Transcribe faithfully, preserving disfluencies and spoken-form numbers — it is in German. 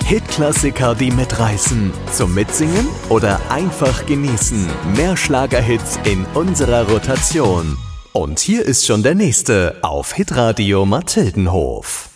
Hitklassiker, die mitreißen. Zum Mitsingen oder einfach genießen. Mehr Schlagerhits in unserer Rotation. Und hier ist schon der nächste auf Hitradio Mathildenhof.